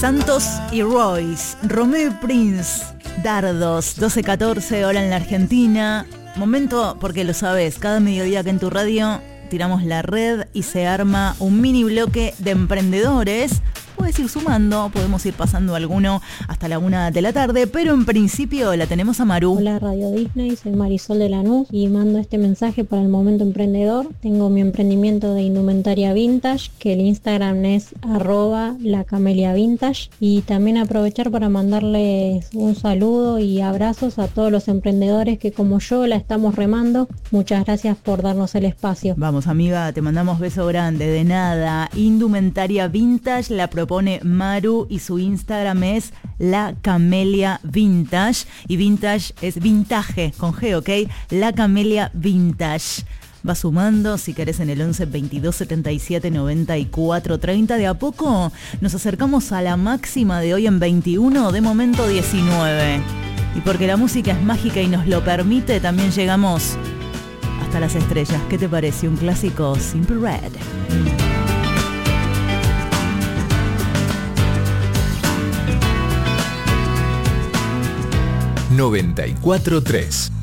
Santos y Royce, Romeo y Prince, Dardos, 12:14, hora en la Argentina. Momento, porque lo sabes, cada mediodía que en tu radio tiramos la red y se arma un mini bloque de emprendedores. Puedes ir sumando, podemos ir pasando alguno hasta la 1 de la tarde, pero en principio la tenemos a Maru. Hola Radio Disney, soy Marisol de Lanús y mando este mensaje para el momento emprendedor. Tengo mi emprendimiento de indumentaria vintage, que el Instagram es @lacameliavintage, y también aprovechar para mandarles un saludo y abrazos a todos los emprendedores que como yo la estamos remando. Muchas gracias por darnos el espacio. Vamos amiga, te mandamos beso grande, de nada. Indumentaria vintage la propone Maru y su Instagram es La Camelia Vintage, y vintage es vintage con G, ¿ok? La Camelia Vintage. Va sumando, si querés, en el 11 22 77 94 30. De a poco nos acercamos a la máxima de hoy en 21, de momento 19. Y porque la música es mágica y nos lo permite, también llegamos hasta las estrellas. ¿Qué te parece? Un clásico Simple Red. 94.3